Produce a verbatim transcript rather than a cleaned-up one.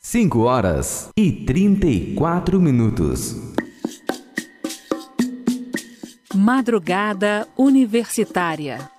cinco horas e trinta e quatro minutos. Madrugada Universitária.